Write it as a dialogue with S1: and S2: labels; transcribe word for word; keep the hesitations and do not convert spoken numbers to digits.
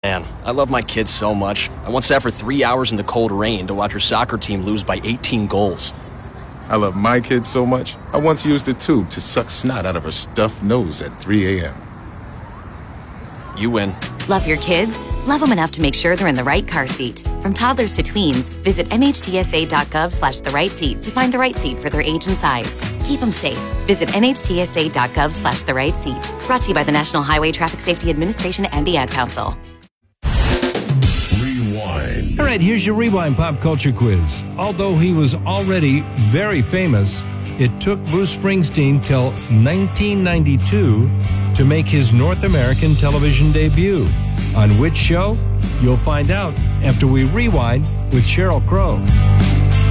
S1: Man, I love my kids so much. I once sat for three hours in the cold rain to watch her soccer team lose by eighteen goals.
S2: I love my kids so much, I once used a tube to suck snot out of her stuffed nose at three a.m.
S1: You win.
S3: Love your kids? Love them enough to make sure they're in the right car seat. From toddlers to tweens, visit nhtsa.gov slash the right seat to find the right seat for their age and size. Keep them safe. Visit nhtsa.gov slash the right seat. Brought to you by the National Highway Traffic Safety Administration and the Ad Council.
S4: Rewind. All right, here's your Rewind Pop Culture Quiz. Although he was already very famous, it took Bruce Springsteen till nineteen ninety-two to make his North American television debut. On which show? You'll find out after we rewind with Sheryl Crow.